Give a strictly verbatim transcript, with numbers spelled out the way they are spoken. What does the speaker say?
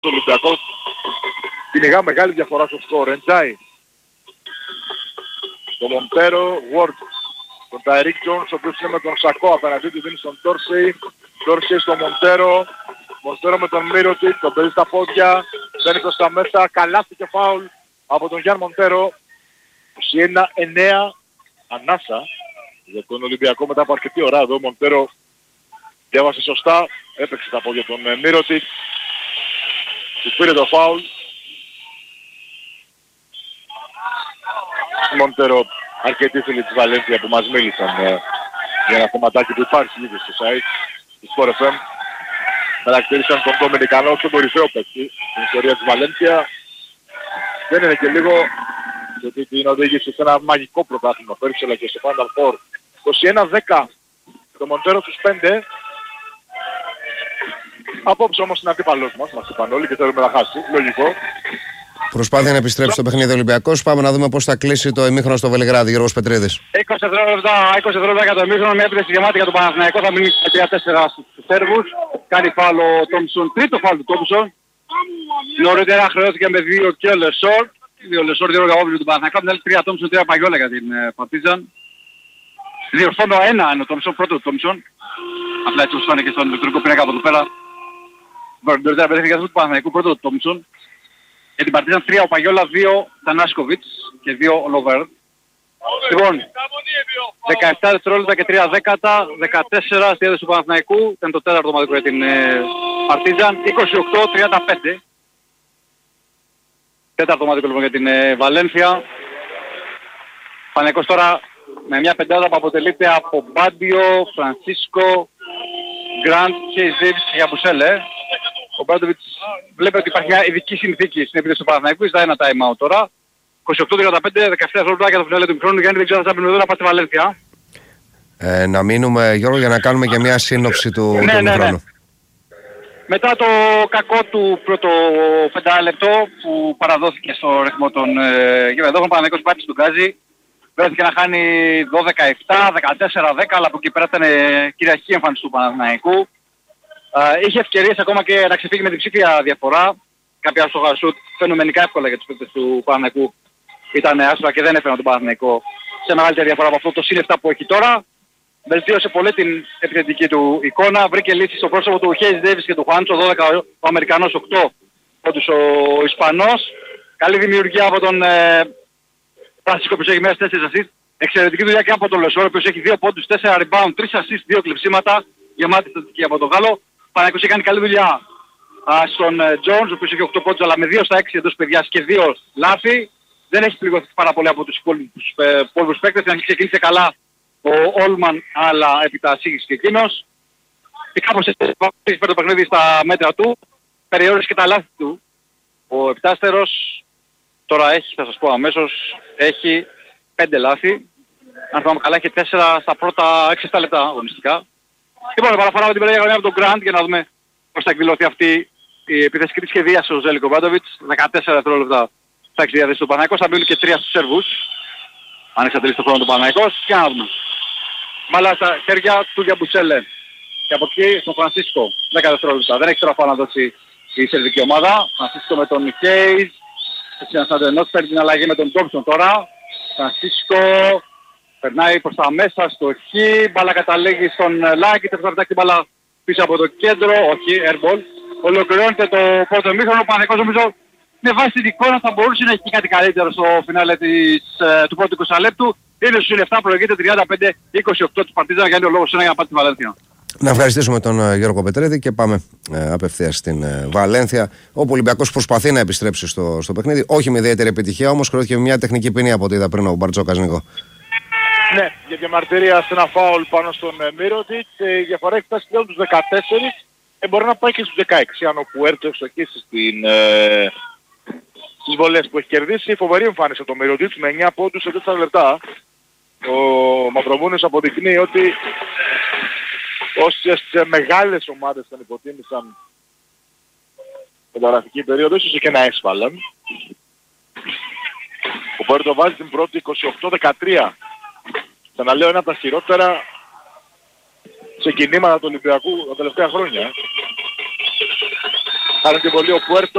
ο Ολυμπιακός κυνηγά μεγάλη διαφορά στο σκορ. Εντζάι. Το Μοντέρο, Ward. Τον Ταϊρίκ Τζόνς, ο οποίος είναι με τον Σακό απέναντί του, δίνει στον Τόρσεϊ. Τόρσεϊ στο Μοντέρο. Μοντέρο με τον Μύρωτιτ, τον παίζει στα πόδια. Μπαίνει προς τα μέσα, καλάθι και φάουλ από τον Γιάν Μοντέρο. είκοσι ένα εννέα, ανάσα για τον Ολυμπιακό μετά από αρκετή ώρα. Εδώ ο Μοντέρο διάβασε σωστά, έπαιξε τα πόδια τον Μύρωτιτ. Του πήρε το φάουλ. Μοντέρο, αρκετοί φίλοι της Βαλένθια που μας μίλησαν ε, για ένα θεματάκι που υπάρχει ήδη στο site του Sport εφ εμ. Χαρακτήρισαν τον Δομινικανό στον κορυφαίο παίκτη στην ιστορία της Βαλένθια. Δεν είναι και λίγο γιατί την οδήγησε σε ένα μαγικό πρωτάθλημα πέρυσι αλλά και στο Final Four. είκοσι ένα δέκα το Μοντέρο στους πέντε. Απόψε όμως είναι αντίπαλος μας, μας είπαν όλοι και θέλουμε να χάσει. Λογικό. Προσπάθεια να επιστρέψει στο παιχνίδι Ολυμπιακός. Πάμε να δούμε πώς θα κλείσει το ημίχρονο στο Βελιγράδι. Γιώργος Πετρίδης. είκοσι δευτερόλεπτα για το ημίχρονο, μια έπρεση γεμάτη για τον Παναθηναϊκό. Θα μείνει τρία τέσσερα στους Σέρβους. Κάνει φάουλ ο Τόμψον, τρίτο φάουλ του Τόμψον. Νωρίτερα χρεώθηκε με δύο και ο Λεσόρ. Δύο Λεσόρ, δύο Ρογαβόβιλου του Παναθηναϊκού. Από την άλλη τρία Τόμψον, τρία Παγιόλα για την Παρτίζαν. Διορθώνω ένα είναι ο Τόμψον, πρώτο του Τόμψον. Απλά έτσι όσο είναι και στον ηλεκτρονικό πίνακα από εδώ πέρα. Νωρίτερα παίρνει του Παναθηναϊκού, πρώτο του Τόμψον. Για την Παρτίζαν τρία ο Παγιόλα, δύο Τανάσκοβιτς και δύο ο Λοβέρ. Λοιπόν, δεκαεπτά δευτερόλεπτα και τρία δέκατα, δεκατέσσερα στη έδεση του Παναθηναϊκού, ήταν το τέταρτο ομαδικό για την ε, Παρτίζαν, είκοσι οκτώ τριάντα πέντε. Τέταρτο ομαδικό λοιπόν για την ε, Βαλένθια. Παναθηναϊκός τώρα με μια πεντάδα που αποτελείται από Μπάντιο, Φρανσίσκο, Γκραντ και Ιζέβης και Γιαμπουσέλε. Ο Μπράντοβιτς βλέπει ότι υπάρχει μια ειδική συνθήκη στην επίθεση του Παναθηναϊκού, ζητάει ένα time out τώρα. είκοσι οκτώ τριάντα πέντε, δεκαεπτά δευτερόλεπτα για το φινάλε του μικρόνου. Γιάννη, δεν ξέρω αν θα μείνουμε εδώ να πάω στη Βαλένθια. Ε, να μείνουμε, Γιώργο, για να κάνουμε και μια σύνοψη του, ναι, του ναι, μικρόνου. Ναι. Μετά το κακό του πρώτο πεντάλεπτο που παραδόθηκε στο ρυθμό των ε, γηπεδόχων, ο Παναθηναϊκός πάτησε στον Γκάζι. Βρέθηκε να χάνει δώδεκα επτά, δεκατέσσερα δέκα, αλλά από εκεί πέρα ήταν ε, κυριαρχική εμφάνιση του Παναθηναϊκού. Uh, είχε ευκαιρίες ακόμα και να ξεφύγει με την ψήφια διαφορά. Κάποια άστοχα σουτ φαινομενικά εύκολα για τους παίκτες του Παναθηναϊκού ήταν άστοχα και δεν έφεραν τον Παναθηναϊκό σε μεγαλύτερη διαφορά από αυτό το συν επτά που έχει τώρα. Βελτίωσε πολύ την επιθετική του εικόνα. Βρήκε λύσεις στο πρόσωπο του Χέις Ντέιβις και του Χουάντσο, δώδεκα ο Αμερικανός, οκτώ πόντους ο Ισπανός. Καλή δημιουργία από τον ε, Φρανσίσκο που έχει μέσα τέσσερα assist. Εξαιρετική δουλειά και από τον Λεσόρ, ο οποίος έχει δύο πόντους, τέσσερα rebound, τρία assist, δύο κλεψίματα. Γεμάτη στατική από τον Γάλλο. Παναθηναϊκός έχει κάνει καλή δουλειά α, στον Τζόνς, ο οποίος έχει οκτώ πόντους, αλλά με δύο στα έξι εντός παιδιάς και δύο λάθη. Δεν έχει πληγωθεί πάρα πολύ από τους υπόλοιπους ε, παίκτες. Την αρχή ξεκίνησε καλά ο Όλμαν, αλλά έπειτα σύγχυσε και εκείνος. Και κάπως έτσι πήρε το παιχνίδι στα μέτρα του. Περιόρισε και τα λάθη του. Ο επτάστερος τώρα έχει, θα σας πω αμέσως, έχει πέντε λάθη. Αν θυμάμαι καλά, έχει τέσσερα στα πρώτα έξι επτά λεπτά αγωνιστικά. Λοιπόν, παραφοράμε την περίοδο από τον Γκραντ για να δούμε πώς θα εκδηλωθεί αυτή η επίθεση και τη σχεδίασε ο Ζέλικο Μπράντοβιτς. δεκατέσσερα δευτερόλεπτα θα έχει διαδέσει ο Παναθηναϊκός, θα μπουν και τρία στους Σέρβους. Αν εξαντλήσει το χρόνο του Παναθηναϊκός. Και να δούμε. Μπάλα στα χέρια του Γιαμπουσέλε. Και από εκεί στον Φρανσίσκο. δέκα δευτερόλεπτα. Δεν έχει τώρα να δώσει η σερβική ομάδα. Φρανσίσκο με τον Χέις. Έτσι να σταντενός παίρνει την αλλαγή με τον Τόμψον τώρα. Φρανσίσκο. Περνάει προς τα μέσα στο χ, μπάλα καταλήγει στον Λάκη, θα πετάξει την μπάλα πίσω από το κέντρο, όχι, airball. Ολοκληρώνεται το πρώτο ημίχρονο, ο Παναθηναϊκός νομίζω με βάση την εικόνα θα μπορούσε να έχει κάτι καλύτερο στο φινάλε της, του πρώτου είκοσι λεπτού. Είναι στους επτά, προηγείται τριάντα πέντε είκοσι οκτώ της Παρτίζαν, για ο λόγος είναι για να πάει στη Βαλένθια. Να ευχαριστήσουμε τον Γιώργο Πετρέδη και πάμε ε, απευθείας στην ε, Βαλένθια, όπου ο Ολυμπιακός προσπαθεί να επιστρέψει στο, στο παιχνίδι. Όχι με ιδιαίτερη επιτυχία, όμως χρειάστηκε μια τεχνική ποινή από ό,τι είδα πριν ο Μπαρτζόκας, Νίκο. Ναι, για διαμαρτυρία σε ένα φάουλ πάνω στον Μύρωτιτ. Η διαφορά έχει φτάσει πλέον τους δεκατέσσερα. Ε, μπορεί να πάει και στους δεκαέξι, αν ο Πουέρτο εξοχίσει στην, ε, στις βολές που έχει κερδίσει. Φοβερή εμφάνιση το Μύρωτιτ με εννιά πόντους σε τέσσερα λεπτά. Ο Μαυρομούνιος αποδεικνύει ότι όσες μεγάλες ομάδες τον υποτίμησαν την παραγραφική περίοδο, ίσως και να έσφαλαν. Ο Πουέρτο βάζει την πρώτη είκοσι οκτώ δεκατρία. Ξαναλέω, ένα από τα χειρότερα ξεκινήματα του Ολυμπιακού τα τελευταία χρόνια. Χάνει την πολύ ο Πουέρτο.